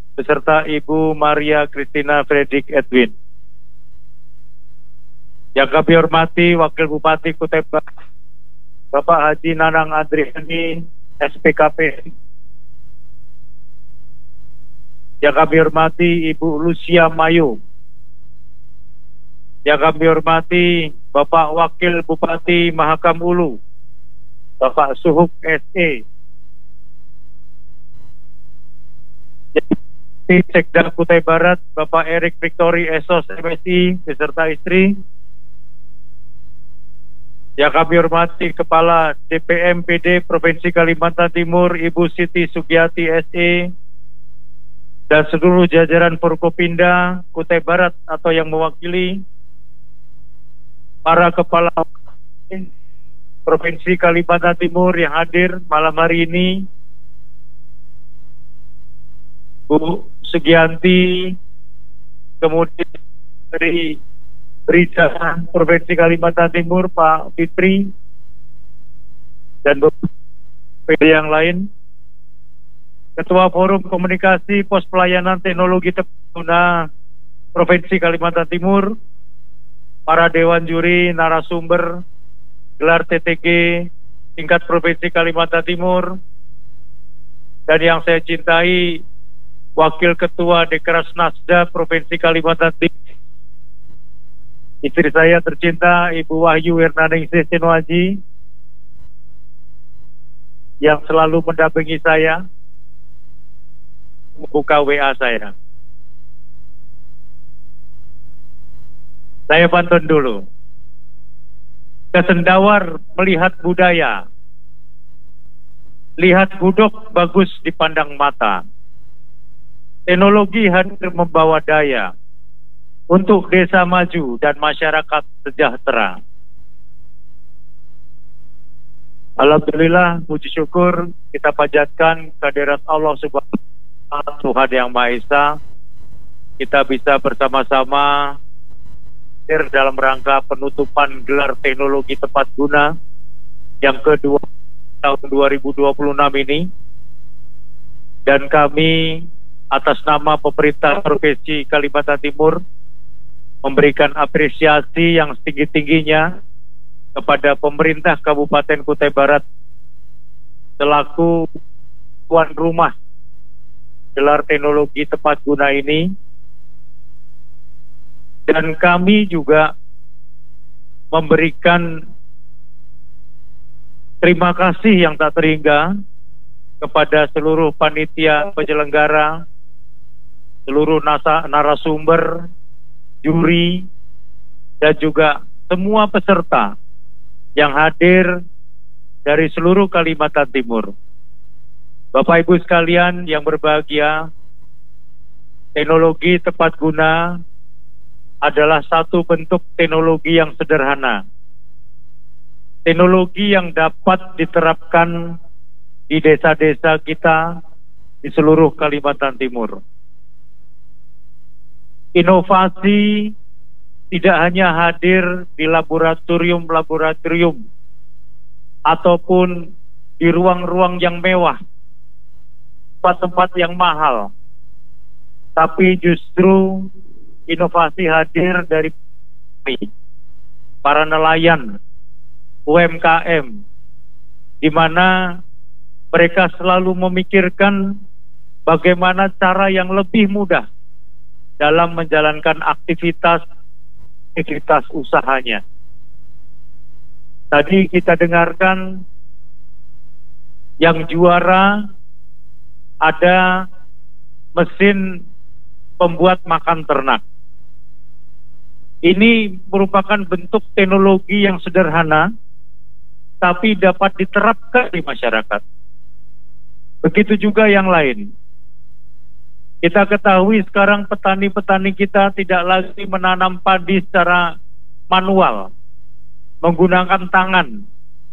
beserta Ibu Maria Christina Fredrik Edwin. Yang kami hormati Wakil Bupati Kutai Barat, Bapak Haji Nanang Andriani, SPKP. Yang kami hormati Ibu Lucia Mayu. Yang kami hormati Bapak Wakil Bupati Mahakam Ulu, Bapak Suhuk SE. Sekda Kutai Barat, Bapak Erik Victory Esos MSI beserta istri. Yang kami hormati Kepala DPMPD Provinsi Kalimantan Timur, Ibu Siti Sugiyati SE, dan seluruh jajaran Forkopimda Kutai Barat atau yang mewakili, para Kepala Provinsi Kalimantan Timur yang hadir malam hari ini, Bu Sugianti, kemudian dari Berita Provinsi Kalimantan Timur, Pak Fitri, dan beberapa yang lain, Ketua Forum Komunikasi Pos Pelayanan Teknologi Tepat Guna Provinsi Kalimantan Timur, para Dewan Juri, narasumber, gelar TTG tingkat Provinsi Kalimantan Timur, dan yang saya cintai, Wakil Ketua Dekras Nasda Provinsi Kalimantan Timur, istri saya tercinta Ibu Wahyu Wirnaningsih Sinuaji, yang selalu mendampingi saya, membuka WA saya. Saya pantun dulu. Kesendawar melihat budaya, lihat gudok bagus dipandang mata. Teknologi hadir membawa daya untuk desa maju dan masyarakat sejahtera. Alhamdulillah, puji syukur kita panjatkan kehadirat Allah Subhanahu wa Ta'ala, Tuhan Yang Maha Esa. Kita bisa bersama-sama dalam rangka penutupan gelar teknologi tepat guna yang kedua tahun 2026 ini. Dan kami atas nama pemerintah Provinsi Kalimantan Timur memberikan apresiasi yang setinggi-tingginya kepada pemerintah Kabupaten Kutai Barat selaku tuan rumah gelar teknologi tepat guna ini. Dan kami juga memberikan terima kasih yang tak terhingga kepada seluruh panitia penyelenggara, seluruh narasumber, juri, dan juga semua peserta yang hadir dari seluruh Kalimantan Timur. Bapak Ibu sekalian yang berbahagia, teknologi tepat guna adalah satu bentuk teknologi yang sederhana. Teknologi yang dapat diterapkan di desa-desa kita di seluruh Kalimantan Timur. Inovasi tidak hanya hadir di laboratorium-laboratorium ataupun di ruang-ruang yang mewah, tempat-tempat yang mahal, tapi justru inovasi hadir dari para nelayan, UMKM, di mana mereka selalu memikirkan bagaimana cara yang lebih mudah dalam menjalankan aktivitas usahanya. Tadi kita dengarkan yang juara ada mesin pembuat makan ternak. Ini merupakan bentuk teknologi yang sederhana, tapi dapat diterapkan di masyarakat. Begitu juga yang lain. Kita ketahui sekarang petani-petani kita tidak lagi menanam padi secara manual, menggunakan tangan.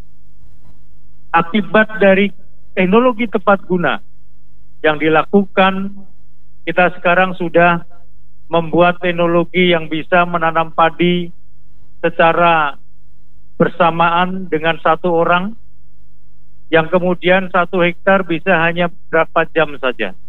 Akibat dari teknologi tepat guna yang dilakukan, kita sekarang sudah membuat teknologi yang bisa menanam padi secara bersamaan dengan satu orang, yang kemudian 1 hektar bisa hanya berapa jam saja.